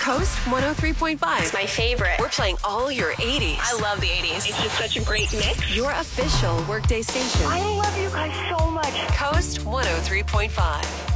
Coast 103.5. It's my favorite. We're playing all your 80s. I love the 80s. It's just such a great mix. Your official workday station. I love you guys so much. Coast 103.5.